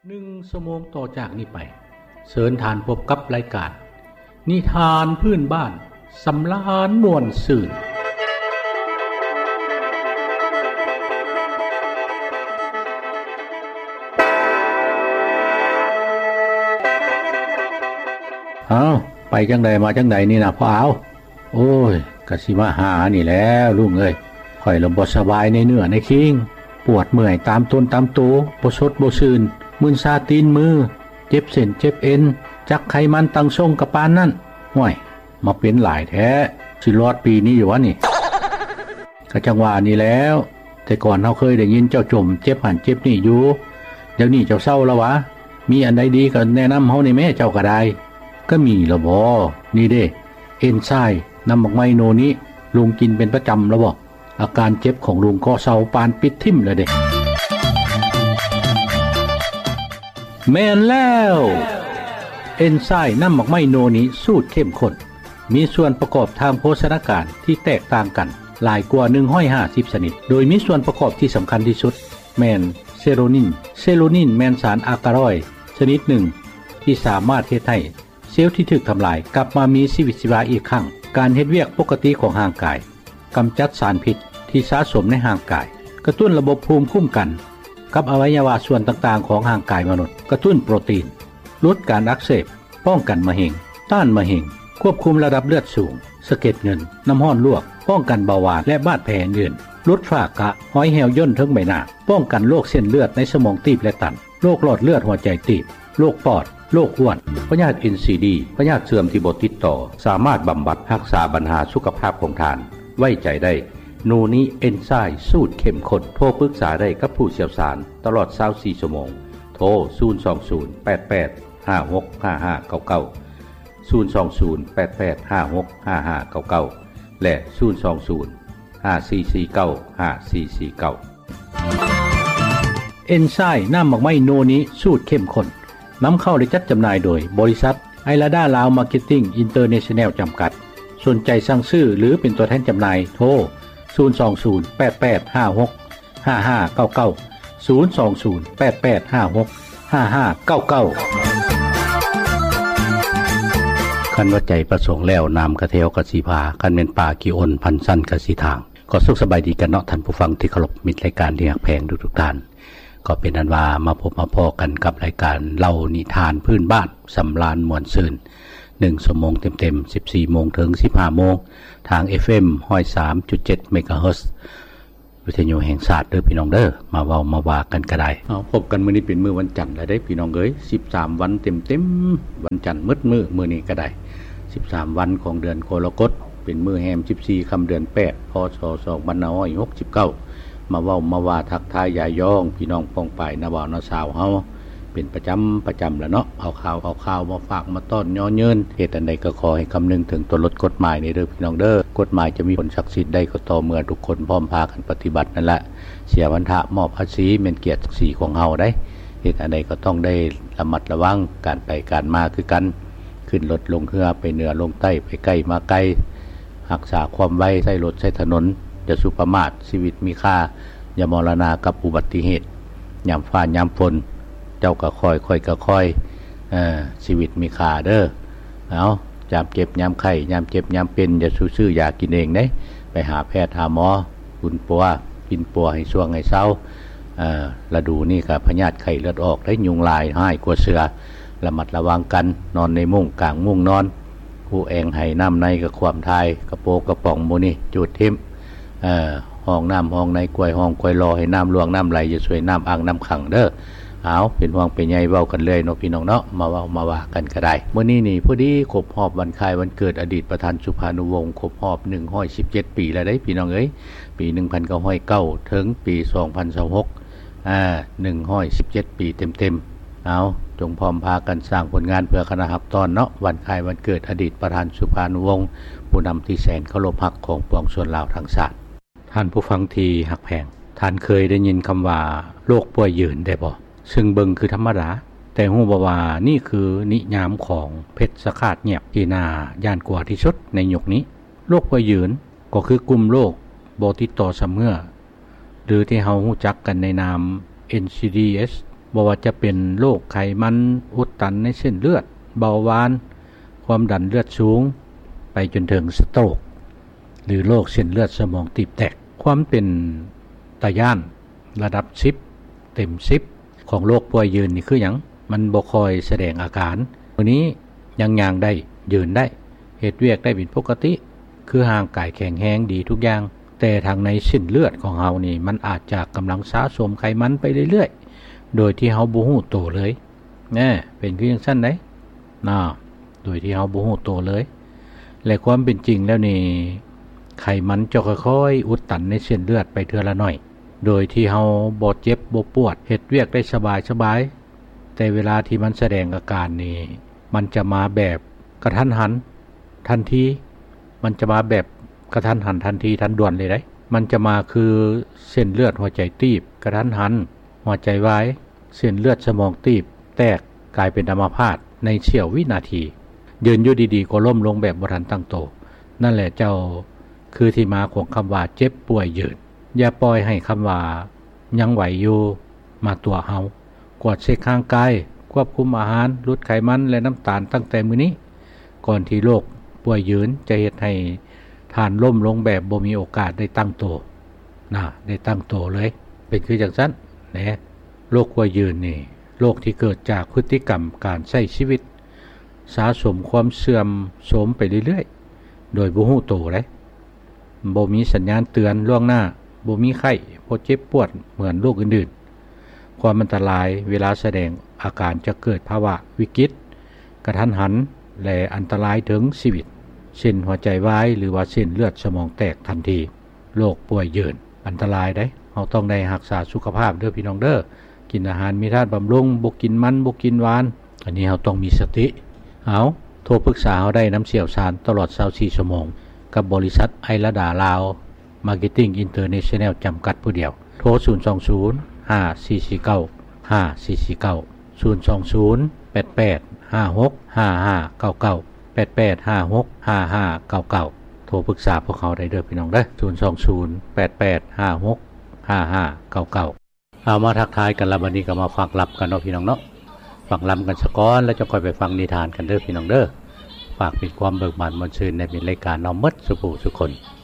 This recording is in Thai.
1 ชั่วโมงต่อจากนี้ไปเชิญทานพบกับรายการนิทานพื้นบ้านสำราญม่วนซื่นไปจังใดมาจังใดนี่นะพ่อเอาโอ้ยกะสิมาหานี่แล้วลุงเอ้ยข่อยลมบ่สบายในเนื้อในคิงปวดเมื่อยตามต้นตามตัวบ่สดบ่ซื่นมึนซาตีนมือเจ็บเส้นเจ็บเอ็นจักไขมันตั้งทรงกับปานนั่นห่วยมาเป็นหลายแท้สิรอดปีนี้อยู่วะนี่ก็จังว่านี่แล้วแต่ก่อนเฮาเคยได้ยินเจ้าจมเจ็บหันเจ็บนี่อยู่เดี๋ยวนี้เจ้าเศร้าแล้ววะมีอันใดดีก็แนะนำเฮานี่แม่เจ้าก็ได้ก็มีละบ่นี่เด้เอนไซม์น้ำบักไม้โนนี้ลุงกินเป็นประจำแล้วบ่อาการเจ็บของลุงก็เศร้าปานปิดทิ่มเลยเด้แม่นแล้วเอนไซม์น้ำบักไม้โนนี้สูตรเข้มข้นมีส่วนประกอบทางโภชนาการที่แตกต่างกันหลายกว่า150ชนิดโดยมีส่วนประกอบที่สำคัญที่สุดแม่นเซโรนินแม่นสารอากาลอยด์ชนิดหนึ่งที่สามารถเฮ็ดให้เซลล์ที่ถูกทำลายกลับมามีชีวิตชีวาอีกครั้งการเฮ็ดเวียกปกติของร่างกายกำจัดสารพิษที่สะสมในร่างกายกระตุ้นระบบภูมิคุ้มกันกับอวัยวะส่วนต่างๆของร่างกายมนุษย์กระตุ้นโปรตีนลดการอักเสบป้องกันมะเร็งต้านมะเร็งควบคุมระดับเลือดสูงสะเก็ดเงินน้ำห้อนลวกป้องกันเบาหวานและบาดแผลอื่นลดฝ้ากระหอยแหวย่นทั้งใบหน้าป้องกันโรคเส้นเลือดในสมองตีบและตันโรคหลอดเลือดหัวใจตีบโรคปอดโรคอ้วนพยาธิ NCD พยาธิเสื่อมที่บ่ติดต่อสามารถบำบัดรักษาปัญหาสุขภาพของทานไว้ใจได้โนนี้เอนไซม์สูตรเข้มข้นโทรปรึกษาได้กับผู้เชี่ยวชาญตลอด24ชั่วโมงโทร02088565599 02088565599และ02054495449เอนไซม์น้ำบักไม้โนนี้สูตรเข้มข้นนำเข้าและจัดจำหน่ายโดยบริษัทไอลาดาลาวมาร์เก็ตติ้งอินเตอร์เนชั่นแนลจำกัดสนใจสั่งซื้อหรือเป็นตัวแทนจำหน่ายโทรคันว่าใจประสงค์แล้วนามกระเทวกสิภาคันเป็นป่ากิอนพันสั้นกสิทางก็สุขสบายดีกันเนาะท่านผู้ฟังที่เคารพมิตรรายการที่รักแพงทุกท่านก็เป็นอันว่ามาพบมาพอกันกับรายการเล่านิทานพื้นบ้านสำราญม่วนซื่น1 ชั่วโมงเต็มๆ 14 โมงถึง 15 โมงทาง FM 103.7 เมกะเฮิรตซ์วิทยุแห่งชาติเด้อพี่น้องเด้อมาเว้ามาว่ากันก็ได้พบกันมื้อนี้เป็นมื้อวันจันทร์แล้วได้พี่น้องเอ้ย13วันเต็มๆวันจันทร์มื้อนี้ก็ได้13วันของเดือนกรกฎเป็นมื้อแฮม14ค่ำเดือน8พศ2569มาเว้ามาว่าทักทายยายย่องพี่น้องป้องปายนาบ่าวนาสาวเฮาเป็นประจำแล้วเนาะเอาข่าวมาฝากมาต้อนย่อเยินเหตุอันใดก็ขอให้คำนึงถึงตัวลดกฎหมายนี่เด้อพี่น้องเด้อกฎหมายจะมีผลศักดิ์สิทธิ์ได้ก็ต่อเมื่อทุกคนพร้อมพากันปฏิบัตินั่นแหละเสียวันทะมอบภาษีเป็นเกียรติศักดิ์ศรีของเฮาได้เหตุอันใดก็ต้องได้ระมัดระวังการไปการมาคือกันขึ้นรถลงเรือไปเหนือลงใต้ไปใกล้มาไกลรักษาความไว้ใช้รถใช้ถนนอย่าสุประมาทชีวิตมีค่าอย่ามรณากับอุบัติเหตุยามฟ้ายามฝนเจ้าก็ค่อยชีวิตมีค่าเด้อเอายามเจ็บยามไข้ยามเจ็บยามเป็นอย่าซื่อๆอยากกินเองเด้ไปหาแพทย์หาหมออุ่นปัวกินปัวให้ช่วงให้เศร้าฤดูนี่ก็พยาธิไข้เลือดออกได้ยุงลายหายกว่าเสือระมัดระวังกันนอนในมุ้งกลางมุ้งนอนผู้แองให้น้ำในกับความทายกระโปกระป๋องโมนี่จุดทิมห้องน้ำห้องในกล้วยห้องกล้วยรอให้น้ำลวงน้ำไหลอย่าสวยน้ำอ่างน้ำขังเด้อเอาเป็นห่วงเป็นใยเว้ากันเลยเนาะพี่น้องเนาะมาเว้ามาว่ากันก็ได้มื้อนี้นี่พอดีครบรอบวันคล้ายวันเกิดอดีตประธานสุภานุวงศ์ครบรอบ117ปีแล้วได้พี่น้องเอ้ยปี1909ถึงปี2026 117ปีเต็มๆเอาจงพร้อมพากันสร้างผลงานเพื่อคณะรับตอนเนาะวันคล้ายวันเกิดอดีตประธานสุภานุวงศ์ผู้นำที่แสนเคารพรักของปวงชนลาวทั้งชาติท่านผู้ฟังที่ฮักแพงท่านเคยได้ยินคำว่าโรคป่วยยืนได้บ่ซึ่งเบิ่งคือธรรมดาแต่ฮู้บ่ว่านี่คือนิยามของเพชรสฆาตเงียบที่น่าย่านกว่าที่สุดในยุคนี้โรคป่วยยืนก็คือกลุ่มโรคบ่ติดต่อเสมอหรือที่เฮารู้จักกันในนาม NCDs บ่ว่าจะเป็นโรคไขมันอุดตันในเส้นเลือดเบาหวานความดันเลือดสูงไปจนถึงสโตรกหรือโรคเส้นเลือดสมองตีบแตกความเป็นตาย่านระดับ10เต็ม10ของโรคป่วยยืนนี่คือหยังมันบ่ค่อยแสดงอาการวันนี้ยังย่างได้ยืนได้เฮ็ดเวียกได้เป็นปกติคือร่างกายแข็งแรงดีทุกอย่างแต่ทางในเส้นเลือดของเฮานี่มันอาจจะกำลังสะสมไขมันไปเรื่อยๆโดยที่เฮาบ่ฮู้ตัวเลยแน่เป็นคือจังซั่นได้โดยที่เฮาบ่ฮู้ตัวเลยและความเป็นจริงแล้วนี่ไขมันจะค่อยๆอุดตันในเส้นเลือดไปเทื่อละน้อยโดยที่เฮาบ่เจ็บบ่ปวดเฮ็ดเวียกได้สบายๆแต่เวลาที่มันแสดงอาการนี่มันจะมาแบบกระทันหันทันทีมันจะมาแบบกระทันหันทันทีทันด่วนเลยได้มันจะมาคือเส้นเลือดหัวใจตีบกระทันหันหัวใจวายเส้นเลือดสมองตีบแตกกลายเป็นอัมพาตในเสี้ยววินาทียืนอยู่ดีๆก็ล้มลงแบบบ่ทันตั้งโตนั่นแหละเจ้าคือที่มาของคำว่าเจ็บป่วยยืนอย่าปล่อยให้คำว่ายังไหวอยู่มาตัวเฮากวดเช็คร่างกายควบคุมอาหารลดไขมันและน้ำตาลตั้งแต่มื้อนี้ก่อนที่โรคป่วยยืนจะเฮ็ดให้ทานล้มลงแบบบ่มีโอกาสได้ตั้งโตได้ตั้งโตเลยเป็นคือจังซั่นนะโรคป่วยยืนนี่โรคที่เกิดจากพฤติกรรมการใช้ชีวิตสะสมความเสื่อมโทรมไปเรื่อยๆโดยบ่ฮู้ตัวเลยบ่มีสัญญาณเตือนล่วงหน้าบ่มีไข้บ่เจ็บปวดเหมือนโรคอื่นๆความอันตรายเวลาแสดงอาการจะเกิดภาวะวิกฤตกระทันหันและอันตรายถึงชีวิตเช่นหัวใจวายหรือว่าเส้นเลือดสมองแตกทันทีโรคป่วยยืนอันตรายได้เราต้องได้รักษาสุขภาพเด้อพี่น้องเด้อกินอาหารมีธาตุบำรุงบ่กินมันบ่กินหวานอันนี้เราต้องมีสติโทรปรึกษาเราได้น้ำเชี่ยวชาญตลอด24ชั่วโมงกับบริษัทไอระดาลาวมาร์เก็ตติ้งอินเตอร์เนชั่นแนลจำกัดผู้เดียวโทร020 5449 5449 020 88 56 5599 8856 5599โทรปรึกษาพวกเขาได้เด้อพี่น้องเด้อ020 88 56 5599เอามาทักทายกันแล้ววันนี้ก็มาฟังรับกันเนาะพี่น้องเนาะฟังลำกันสักก้อนแล้วจะค่อยไปฟังนิทานกันเด้อพี่น้องเด้อฝากเป็นความเบิกบานมนต์ชื่นในเป็นรายการน้อมมดสุภูสุคน